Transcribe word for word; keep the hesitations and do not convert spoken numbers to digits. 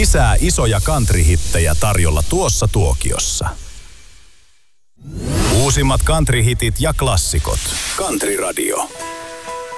Lisää isoja country-hittejä tarjolla tuossa tuokiossa. Uusimmat country-hitit ja klassikot. Country Radio.